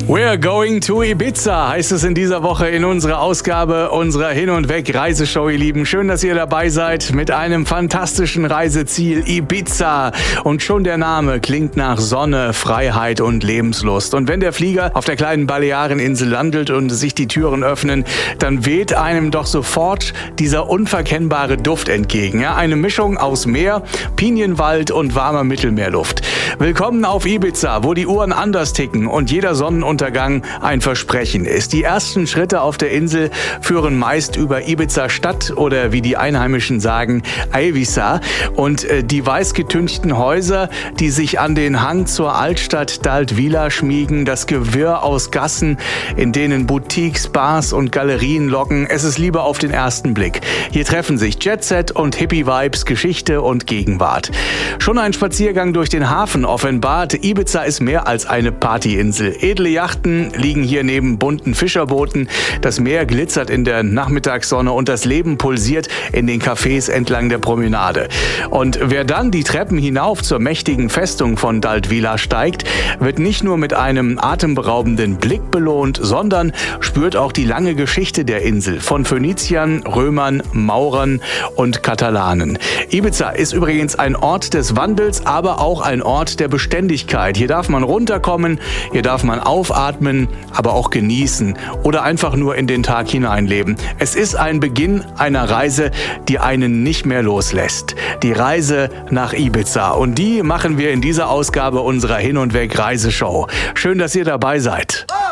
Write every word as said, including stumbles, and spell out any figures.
We're going to Ibiza, heißt es in dieser Woche in unserer Ausgabe unserer Hin- und Weg-Reiseshow, ihr Lieben. Schön, dass ihr dabei seid mit einem fantastischen Reiseziel Ibiza. Und schon der Name klingt nach Sonne, Freiheit und Lebenslust. Und wenn der Flieger auf der kleinen Baleareninsel landet und sich die Türen öffnen, dann weht einem doch sofort dieser unverkennbare Duft entgegen. Ja, eine Mischung aus Meer, Pinienwald und warmer Mittelmeerluft. Willkommen auf Ibiza, wo die Uhren anders ticken und jeder Sonnenuntergang ein Versprechen ist. Die ersten Schritte auf der Insel führen meist über Ibiza Stadt oder wie die Einheimischen sagen, Eivissa. Und äh, die weißgetünchten Häuser, die sich an den Hang zur Altstadt Dalt Vila schmiegen, das Gewirr aus Gassen, in denen Boutiques, Bars und Galerien locken. Es ist Liebe auf den ersten Blick. Hier treffen sich Jetset und Hippie-Vibes, Geschichte und Gegenwart. Schon ein Spaziergang durch den Hafen offenbart, Ibiza ist mehr als eine Partyinsel. Edle Yachten liegen hier neben bunten Fischerbooten, das Meer glitzert in der Nachmittagssonne und das Leben pulsiert in den Cafés entlang der Promenade. Und wer dann die Treppen hinauf zur mächtigen Festung von Dalt Vila steigt, wird nicht nur mit einem atemberaubenden Blick belohnt, sondern spürt auch die lange Geschichte der Insel von Phöniziern, Römern, Maurern und Katalanen. Ibiza ist übrigens ein Ort des Wandels, aber auch ein Ort der Beständigkeit. Hier darf man runterkommen, hier darf man aufatmen, aber auch genießen oder einfach nur in den Tag hineinleben. Es ist ein Beginn einer Reise, die einen nicht mehr loslässt. Die Reise nach Ibiza. Und die machen wir in dieser Ausgabe unserer Hin- und Weg-Reiseshow. Schön, dass ihr dabei seid.